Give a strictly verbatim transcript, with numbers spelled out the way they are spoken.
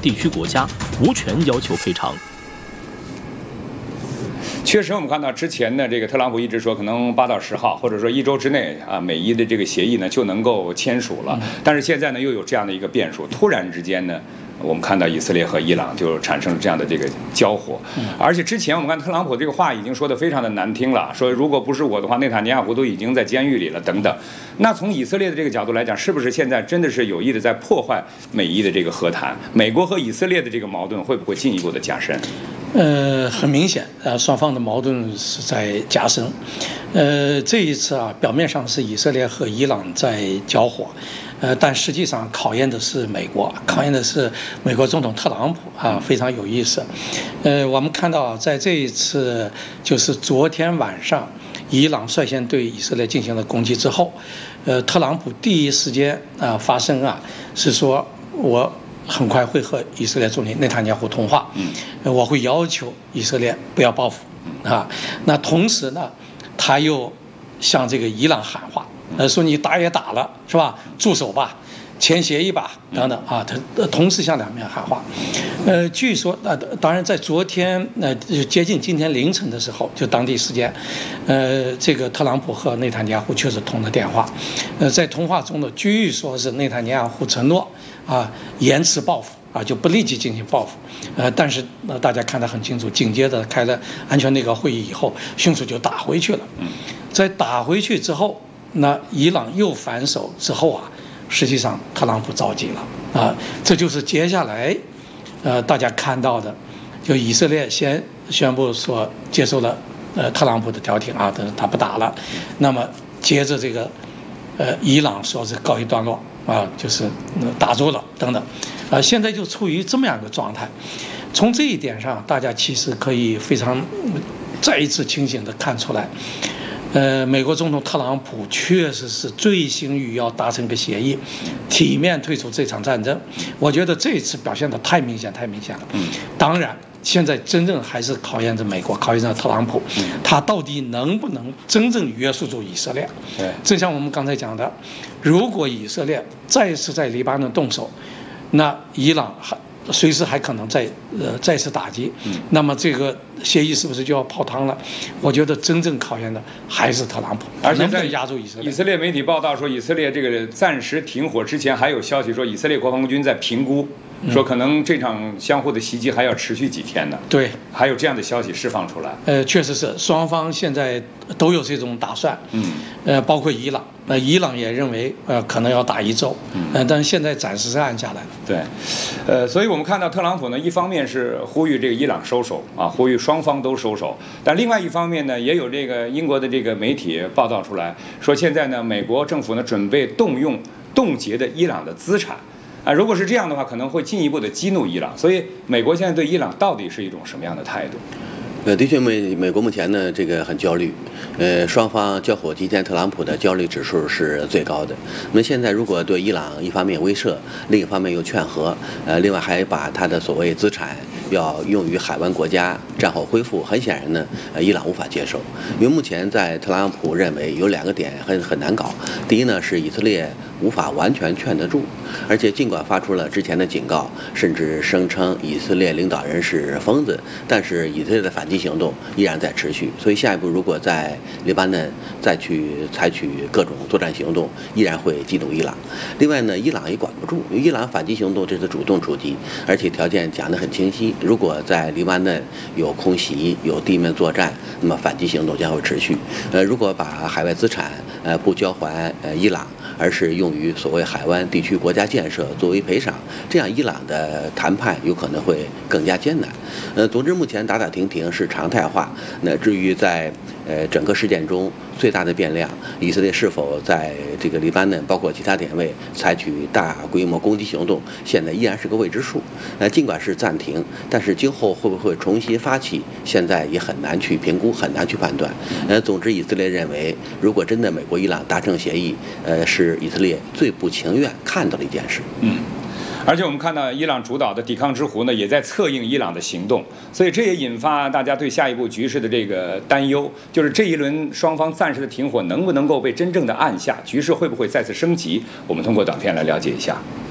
地区国家，无权要求赔偿。 确实，我们看到之前呢，这个特朗普一直说可能八到十号，或者说一周之内啊，美伊的这个协议呢就能够签署了。但是现在呢又有这样的一个变数，突然之间呢，我们看到以色列和伊朗就产生了这样的这个交火。而且之前我们看特朗普这个话已经说得非常的难听了，说如果不是我的话，内塔尼亚胡都已经在监狱里了等等。那从以色列的这个角度来讲，是不是现在真的是有意的在破坏美伊的这个和谈？美国和以色列的这个矛盾会不会进一步的加深？ 呃，很明显，呃，双方的矛盾是在加深。呃，这一次啊，表面上是以色列和伊朗在交火，呃，但实际上考验的是美国，考验的是美国总统特朗普啊，非常有意思。呃，我们看到在这一次，就是昨天晚上，伊朗率先对以色列进行了攻击之后，呃，特朗普第一时间啊发声啊，是说我很快会和以色列总理内塔尼亚胡通话，我会要求以色列不要报复啊。那同时呢，他又向这个伊朗喊话，呃，说你打也打了是吧？住手吧，签协议吧，等等啊。他同时向两面喊话。呃，据说呃，当然在昨天呃接近今天凌晨的时候，就当地时间，呃，这个特朗普和内塔尼亚胡确实通了电话。呃，在通话中呢，据说是内塔尼亚胡承诺啊，延迟报复啊，就不立即进行报复。呃，但是呃，大家看得很清楚，紧接着开了安全内阁会议以后，迅速就打回去了。在打回去之后，那伊朗又反手之后啊，实际上特朗普着急了啊，这就是接下来呃大家看到的，就以色列先宣布说接受了呃特朗普的调停啊，他他不打了，那么接着这个呃伊朗说是告一段落。啊，就是打住了等等，啊，现在就处于这么样一个状态。从这一点上，大家其实可以非常再一次清醒地看出来，呃，美国总统特朗普确实是醉心于要达成个协议，体面退出这场战争。我觉得这一次表现得太明显，太明显了。当然。现在真正还是考验着美国，考验着特朗普，他到底能不能真正约束住以色列？对，正像我们刚才讲的，如果以色列再次在黎巴嫩动手，那伊朗还随时还可能再呃再次打击，那么这个协议是不是就要泡汤了？我觉得真正考验的还是特朗普， 而且在压住以色列。 以色列媒体报道说，以色列这个暂时停火之前，还有消息说以色列国防军在评估。说可能这场相互的袭击还要持续几天呢？对，还有这样的消息释放出来。 呃，确实是，双方现在都有这种打算。嗯，呃，包括伊朗，呃，伊朗也认为，呃，可能要打一周。嗯，呃、但是现在暂时是按下来了。 对，呃，所以我们看到特朗普呢，一方面是呼吁这个伊朗收手啊，呼吁双方都收手，但另外一方面呢，也有这个英国的这个媒体报道出来说，现在呢，美国政府呢准备动用冻结的伊朗的资产。啊，如果是这样的话，可能会进一步的激怒伊朗。所以，美国现在对伊朗到底是一种什么样的态度？ 呃，的确，美美国目前呢，这个很焦虑，呃，双方交火期间，特朗普的焦虑指数是最高的。那么现在，如果对伊朗一方面威慑，另一方面又劝和，呃，另外还把他的所谓资产要用于海湾国家战后恢复，很显然呢，呃，伊朗无法接受。因为目前在特朗普认为有两个点很很难搞。第一呢，是以色列无法完全劝得住，而且尽管发出了之前的警告，甚至声称以色列领导人是疯子，但是以色列的反击行动依然在持续。所以下一步如果在黎巴嫩再去采取各种作战行动，依然会激怒伊朗。另外呢，伊朗也管不住，伊朗反击行动这次主动出击，而且条件讲得很清晰，如果在黎巴嫩有空袭、有地面作战，那么反击行动将会持续。呃，如果把海外资产呃不交还呃伊朗，而是用于所谓海湾地区国家建设作为赔偿，这样伊朗的谈判有可能会更加艰难。呃，总之目前打打停停是常态化。那至于在呃整个事件中最大的变量，以色列是否在这个黎巴嫩包括其他点位采取大规模攻击行动，现在依然是个未知数。呃，尽管是暂停，但是今后会不会重新发起，现在也很难去评估，很难去判断。呃，总之以色列认为，如果真的美国伊朗达成协议，呃，是以色列最不情愿看到的一件事。 嗯。而且我们看到伊朗主导的抵抗之狐呢，也在策应伊朗的行动，所以这也引发大家对下一步局势的这个担忧，就是这一轮双方暂时的停火能不能够被真正的按下，局势会不会再次升级？我们通过短片来了解一下。